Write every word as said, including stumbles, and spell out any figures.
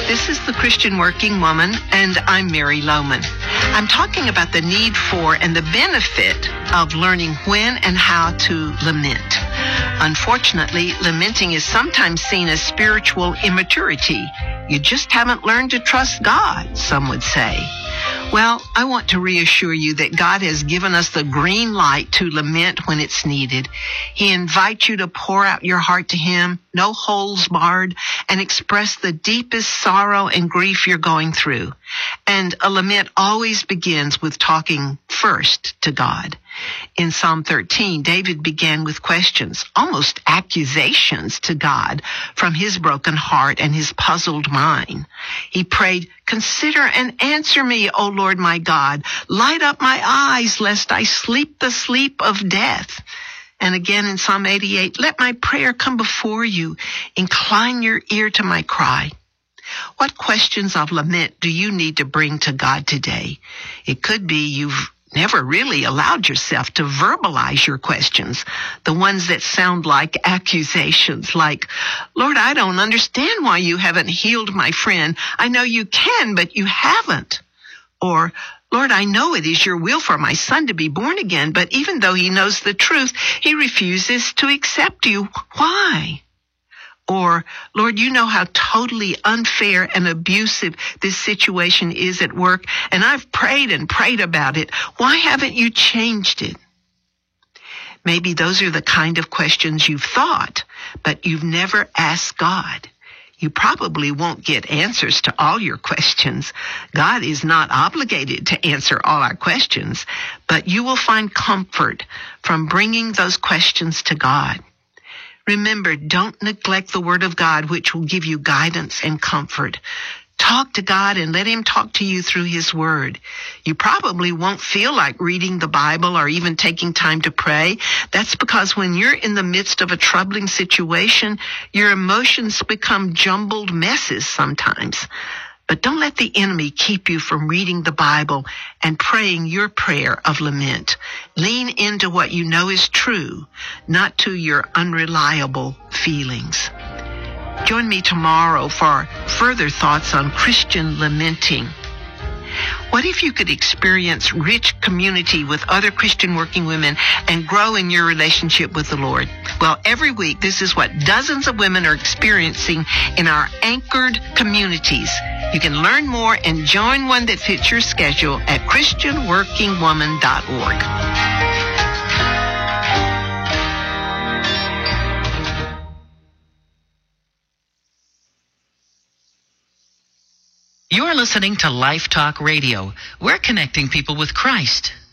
This is the Christian Working Woman, and I'm Mary Lohman. I'm talking about the need for and the benefit of learning when and how to lament. Unfortunately, lamenting is sometimes seen as spiritual immaturity. You just haven't learned to trust God, some would say. Well, I want to reassure you that God has given us the green light to lament when it's needed. He invites you to pour out your heart to Him, no holds barred, and express the deepest sorrow and grief you're going through. And a lament always begins with talking first to God. In Psalm thirteen, David began with questions, almost accusations to God from his broken heart and his puzzled mind. He prayed, "Consider and answer me, O Lord my God. Light up my eyes, lest I sleep the sleep of death." And again in Psalm eighty-eight, "Let my prayer come before you. Incline your ear to my cry." What questions of lament do you need to bring to God today? It could be you've never really allowed yourself to verbalize your questions, the ones that sound like accusations, like, "Lord, I don't understand why you haven't healed my friend. I know you can, but you haven't." Or, "Lord, I know it is your will for my son to be born again, but even though he knows the truth, he refuses to accept you. Why?" Or, "Lord, you know how totally unfair and abusive this situation is at work, and I've prayed and prayed about it. Why haven't you changed it?" Maybe those are the kind of questions you've thought, but you've never asked God. You probably won't get answers to all your questions. God is not obligated to answer all our questions, but you will find comfort from bringing those questions to God. Remember, don't neglect the Word of God, which will give you guidance and comfort. Talk to God and let Him talk to you through His Word. You probably won't feel like reading the Bible or even taking time to pray. That's because when you're in the midst of a troubling situation, your emotions become jumbled messes sometimes. But don't let the enemy keep you from reading the Bible and praying your prayer of lament. Lean into what you know is true, not to your unreliable feelings. Join me tomorrow for further thoughts on Christian lamenting. What if you could experience rich community with other Christian working women and grow in your relationship with the Lord? Well, every week, this is what dozens of women are experiencing in our anchored communities. You can learn more and join one that fits your schedule at Christian Working Woman dot org. You're listening to Life Talk Radio. We're connecting people with Christ.